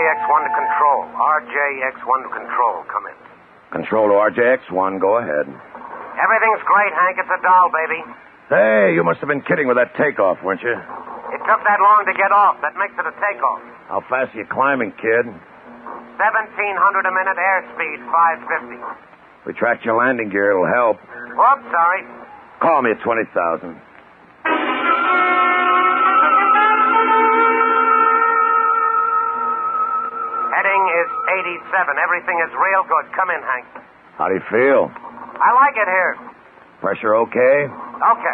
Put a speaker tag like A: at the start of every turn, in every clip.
A: RJX1 to control. RJX1 to control. Come in.
B: Control to RJX1. Go ahead.
A: Everything's great, Hank. It's a doll, baby.
B: Hey, you must have been kidding with that takeoff, weren't you?
A: It took that long to get off. That makes it a takeoff.
B: How fast are you climbing, kid?
A: 1,700 a minute, airspeed 550.
B: We tracked your landing gear. It'll help.
A: Whoops, sorry.
B: Call me at 20,000.
A: Heading is 87. Everything is real good. Come in, Hank.
B: How do you feel?
A: I like it here.
B: Pressure okay?
A: Okay.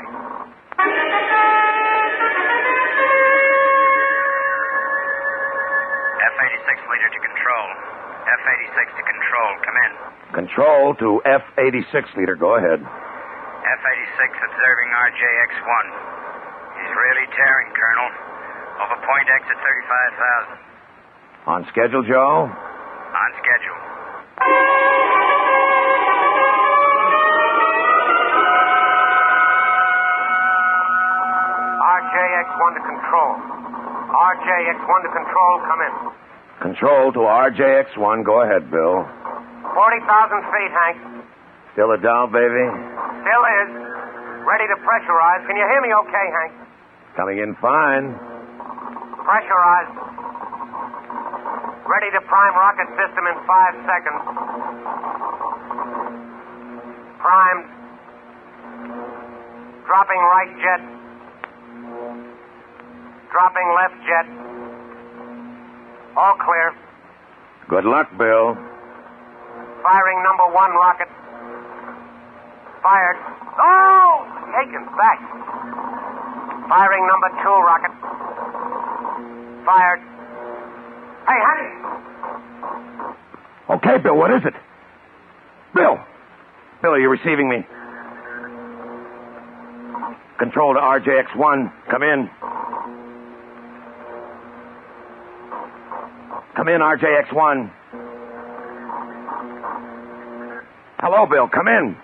C: F-86 leader to control. F-86 to control. Come in.
B: Control to F-86 leader. Go ahead.
C: F-86 observing RJX-1. He's really tearing, Colonel. Over point X at 35,000.
B: On schedule, Joe?
C: On schedule.
A: RJX1 to control. RJX1 to control. Come in.
B: Control to RJX1. Go ahead, Bill.
A: 40,000 feet, Hank.
B: Still a down, baby?
A: Still is. Ready to pressurize. Can you hear me okay, Hank?
B: Coming in fine.
A: Pressurized. Ready to prime rocket system in 5 seconds. Primed. Dropping right jet. Dropping left jet. All clear.
B: Good luck, Bill.
A: Firing number 1 rocket. Fired. Oh! Taken back. Firing number 2 rocket. Fired. Hey, honey!
B: Okay, Bill, what is it? Bill! Bill, are you receiving me? Control to RJX1. Come in. Come in, RJX1. Hello, Bill. Come in.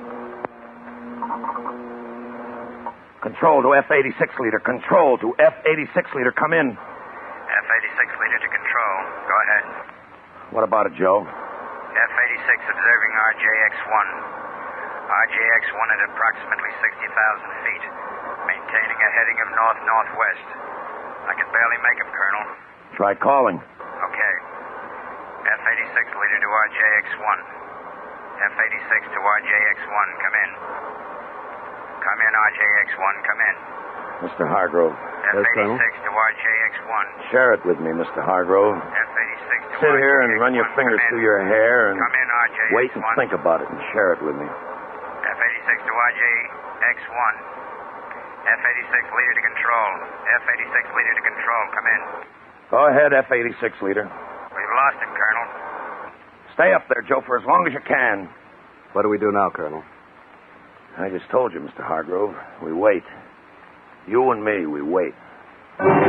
B: Control to F-86 leader. Control to F-86 leader. Come in.
C: F-86 leader to control. Go ahead.
B: What about it, Joe?
C: F-86 observing RJX-1. RJX-1 at approximately 60,000 feet, maintaining a heading of north-northwest. I can barely make him, Colonel.
B: Try calling.
C: Okay. F-86 leader to RJX-1. F-86 to RJX-1. Come in. Come in, RJX-1. Come in.
B: Mr. Hargrove.
C: F-86 to RJX-1.
B: Share it with me, Mr. Hargrove.
C: F-86 to
B: Sit here and run your
C: RJX-1.
B: fingers
C: Come in.
B: through your hair and
C: Come in, RJX-1.
B: wait and think about it and share it with me.
C: F-86 to RJX-1. F-86 leader to control. F-86 leader to control. Come in.
B: Go ahead, F-86 leader.
C: We've lost him, Colonel.
B: Stay up there, Joe, for as long as you can.
D: What do we do now, Colonel?
B: I just told you, Mr. Hargrove. We wait. You and me, we wait.